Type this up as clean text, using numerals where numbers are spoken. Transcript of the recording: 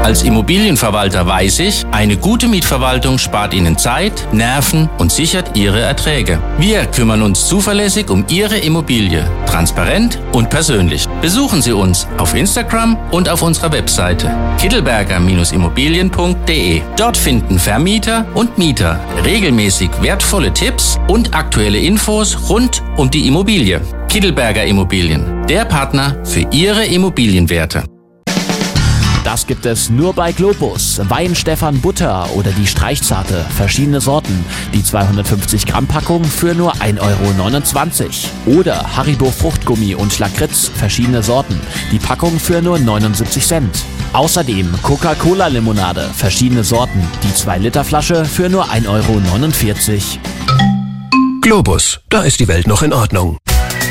Als Immobilienverwalter weiß ich, eine gute Mietverwaltung spart Ihnen Zeit, Nerven und sichert Ihre Erträge. Wir kümmern uns zuverlässig um Ihre Immobilie, transparent und persönlich. Besuchen Sie uns auf Instagram und auf unserer Webseite kittelberger-immobilien.de. Dort finden Vermieter und Mieter regelmäßig wertvolle Tipps und aktuelle Infos rund um die Immobilie. Kittelberger Immobilien, der Partner für Ihre Immobilienwerte. Das gibt es nur bei Globus. Weihenstephan Butter oder die Streichzarte, verschiedene Sorten. Die 250 Gramm Packung für nur 1,29 €. Oder Haribo Fruchtgummi und Lakritz, verschiedene Sorten. Die Packung für nur 79 Cent. Außerdem Coca-Cola Limonade, verschiedene Sorten. Die 2-Liter Flasche für nur 1,49 €. Globus, da ist die Welt noch in Ordnung.